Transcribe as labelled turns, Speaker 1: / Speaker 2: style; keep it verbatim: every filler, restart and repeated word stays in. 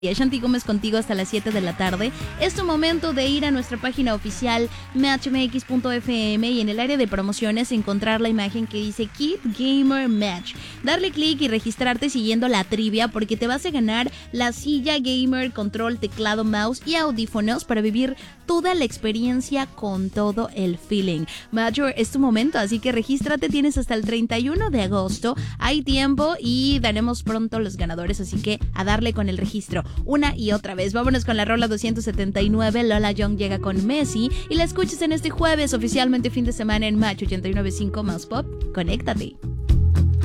Speaker 1: Shanti Gómez contigo hasta las siete de la tarde. Es tu momento de ir a nuestra página oficial match m x punto f m y en el área de promociones encontrar la imagen que dice Kid Gamer Match. Darle clic y registrarte siguiendo la trivia porque te vas a ganar la silla gamer, control, teclado, mouse y audífonos para vivir toda la experiencia con todo el feeling. Major, es tu momento, así que regístrate, tienes hasta el treinta y uno de agosto. Hay tiempo y daremos pronto los ganadores, así que a darle con el registro. Una y otra vez. Vámonos con la rola doscientos setenta y nueve. Lola Young llega con Messi y la escuchas en este jueves, oficialmente fin de semana en Match ochenta y nueve punto cinco más Pop. Conéctate.